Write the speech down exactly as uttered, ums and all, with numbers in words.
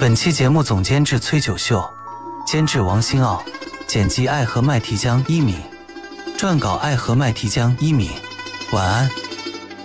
本期节目总监制崔九秀，监制王新奥，剪辑爱和麦提江一米，撰稿爱和麦提江一米。晚安。